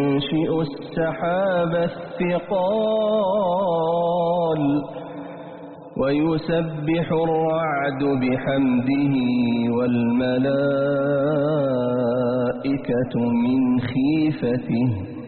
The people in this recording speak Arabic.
ينشئ السحاب الثقال ويسبح الرعد بحمده والملائكة من خيفته